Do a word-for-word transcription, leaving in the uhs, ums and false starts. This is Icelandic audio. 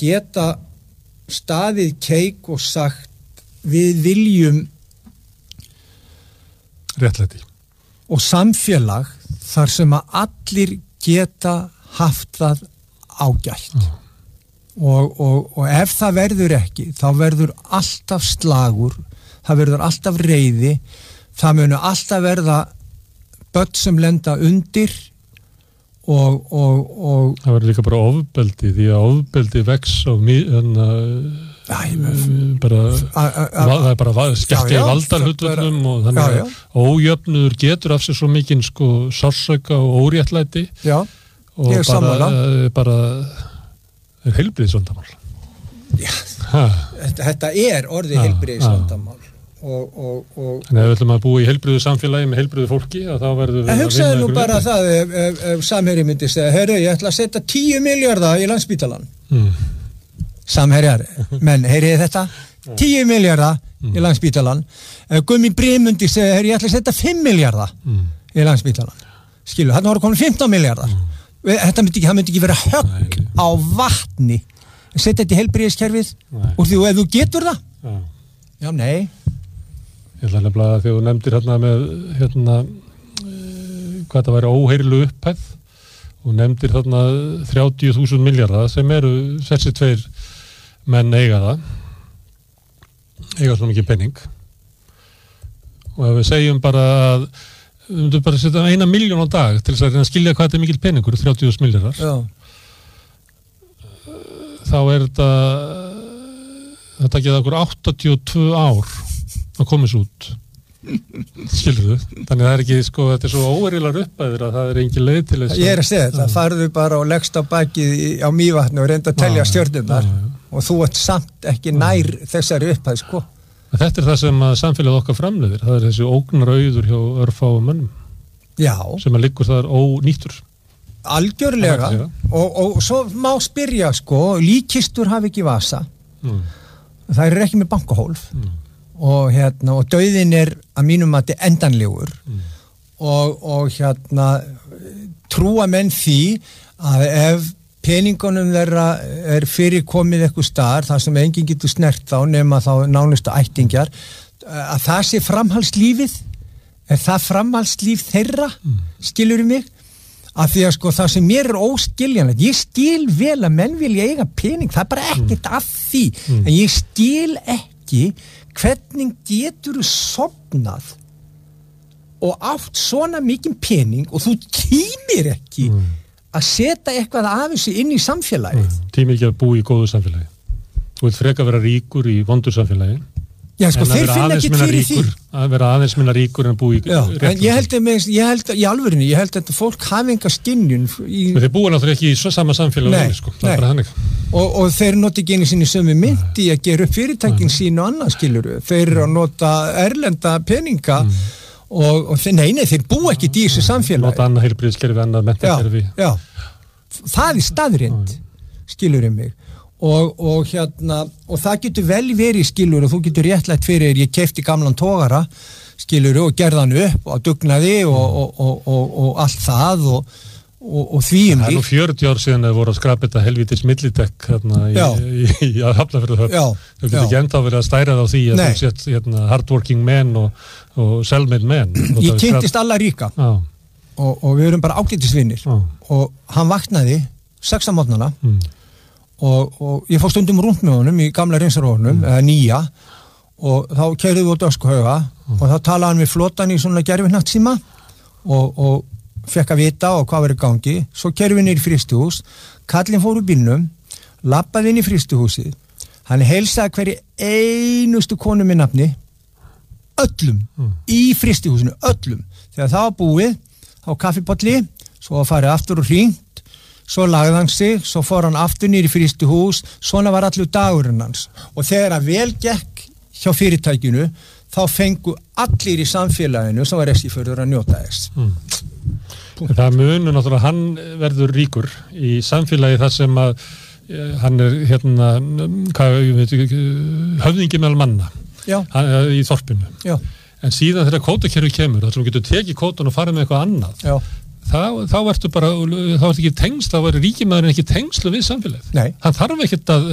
geta staðið keik og sagt við viljum réttlæti og samfélag þar sem að allir geta haft það ágætt mm. og, og, og ef það verður ekki þá verður alltaf slagur, það verður alltaf reiði, það munu alltaf verða börn sem lenda undir og, og, og það verður líka bara ofbeldi því að ofbeldi vex og bara það er bara skekkja í valdarhlutvöldum og þannig já, já. að ójöfnuður getur af sér svo mikinn sko sársauka og óréttlæti já, og bara, bara er heilbrigðisvandamál þetta er orðið heilbrigðisvandamál Og, og, og, en ef við ætlum að búa í heilbrigðu samfélagi með heilbrigðu fólki að þá verður við að vinna hugsaðu nú bara veitur. Það ef, ef, ef Samherji myndi segja heyrðu ég ætla að setja tíu milljarða í Landspítalann mm. Samherjar menn heyrðu þetta tíu milljarða mm. í Landspítalann ef Gummi Brim myndi segja heyrðu ég ætla að setja fimm milljarða mm. í Landspítalann skilu þarna voru komin fimmtán milljarðar mm. þetta myndi ekki, það myndi ekki vera högg Nei. Á vatni setja þetta í heilbrigðiskerfið og því ef þú getur það ja. Já nei Ég ætla nefnilega að þegar þú nefndir hérna með hérna hvað það væri óheyrilu upphæð og nefndir þarna þrjátíu þúsund milljarða sem eru þessi tveir menn eiga það eiga svona mikið penning og ef við segjum bara að við myndum bara að setja eina milljón á dag til þess að reyna að skilja hvað þetta er mikil penningur þrjátíu þúsund milljarðar Já. Þá er þetta þetta getur okkur áttatíu og tvö ár að komast út skilur þú, þannig að það er ekki sko, þetta er svo óverulegar uppæðir að það er engin leið til þess ég er að segja þetta, farðu bara og leggst á bakið á Mývatni og reynda að telja stjörnurnar og þú ert samt ekki nær þessari uppæð sko þetta er það sem að samfélagið okkar framleiðir það er þessi ógnarauður hjá örfáum mönnum já sem að liggur þar ónýttur algjörlega og, og svo má spyrja sko líkkistur hafi ekki vasa mm. það er ekki með bankahólf mm. og hérna og dauðinn er að mínum mati endanlegur mm. og, og hérna trúa menn því að ef peningunum þeirra er fyrir komið eitthvað staðar þar sem enginn getur snert þá nema þá nánustu ættingjar að það sé framhaldslífið er það framhaldslíf þeirra mm. skilurðu mig af því að sko það sem mér er óskiljanlegt ég skil vel að menn vilja eiga pening það er bara ekkert mm. af því mm. en ég skil ekki hvernig getur þú sofnað og átt svona mikið pening og þú tímir ekki mm. að setja eitthvað af þessu inn í samfélagið. Mm. Tímir ekki að búa í góðu samfélagi. Þú vilt freka vera ríkur í vondu samfélagi. Já, sko, þeir finna ekki fyrir því. Að vera aðeins minna ríkur en að búa í Já, en ég held að, ég held að, í alvörinni, ég held að fólk hafi enga skynjun í... Þeir búa náttúrulega ekki í svo sama samfélagi, sko. Það er bara þannig. Og, og þeir nota ekki einu sinni sömu mynd í að gera upp fyrirtækin mm. sín og annað, skilur við. Þeir eru að nota erlenda peninga mm. og, og þeir, nei, nei, þeir búa ekki í þessu samfélagi. Nota annað heilbrigðiskerfi, annað menntakerfi. Já, já. Það er staðrind, skilur við mig. Og, og hérna og það getur vel verið skilur og þú getur réttlætt fyrir ég keypti gamlan togara skilur og gerði hann upp og dugnaði og, og, og, og, og allt það og, og, og því um það er nú fjörutíu ár síðan að voru að skrapa þetta helvítis millitekk hérna í, í, í, í að Hafnarfjörðarhöfn þau getur ekki ennþá verið að stæra það á því að þú sett hérna, hardworking men og, og self-made men ég kynntist alla ríka og, og við erum bara ágætisvinir og hann vaknaði sex á morgnana mm. Og, og ég fór stundum rúnt með honum í gamla reynsarhóðnum, mm. eða nýja og þá keyrðum við út á Öskuhauga mm. og þá talaði hann við flotan í svona gerfinattsíma og, og fekk að vita og hvað verið gangi svo keyrðum við niður í frystihús kallinn fór úr bílnum, labbaði inn í frystuhúsið hann heilsaði hverju einustu konu með nafni öllum, mm. í frystihúsinu öllum, þegar það var búið á kaffibolli, svo að farið aftur og hringt svo lagði hann sig, svo fór hann aftur nýri frystuhús, svona var allur dagurinn hans og þegar að vel gekk hjá fyrirtækinu, þá fengu allir í samfélaginu sem var Eskifjörður að njóta þess mm. Það munur náttúrulega hann verður ríkur í samfélagi þar sem að hann er hérna hvað, veit, höfðingi meðal manna hann, í þorpinu Já. En síðan þegar kvótakerfi kemur, þá getur tekið kvótan og farið með eitthvað annað Já. Þá, þá ertu bara, þá ertu ekki tengsl, þá er ríkimæðurinn ekki tengslu við samfélagið. Nei. Hann þarf ekkert að